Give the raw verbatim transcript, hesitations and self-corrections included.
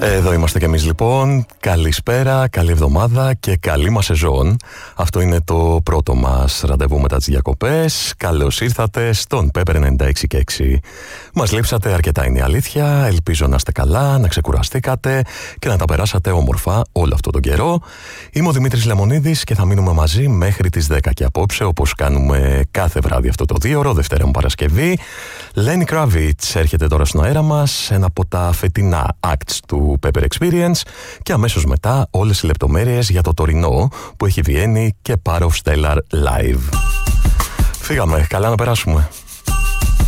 Εδώ είμαστε κι εμείς λοιπόν. Καλησπέρα, καλή εβδομάδα και καλή μας σεζόν. Αυτό είναι το πρώτο μας ραντεβού μετά τις διακοπές. Καλώς ήρθατε στον Pepper ενενήντα έξι και έξι. Μας λείψατε αρκετά, είναι η αλήθεια. Ελπίζω να είστε καλά, να ξεκουραστήκατε και να τα περάσατε όμορφα όλο αυτό τον καιρό. Είμαι ο Δημήτρης Λεμονίδης και θα μείνουμε μαζί μέχρι τις δέκα και απόψε, όπως κάνουμε κάθε βράδυ αυτό το δίωρο, Δευτέρα με Παρασκευή. Lenny Kravitz έρχεται τώρα στον αέρα μας, ένα από τα φετινά acts του Pepper Experience, και αμέσως μετά όλες οι λεπτομέρειες για το τωρινό που έχει βγαίνει και Part of Stellar Live. Φύγαμε, καλά να περάσουμε.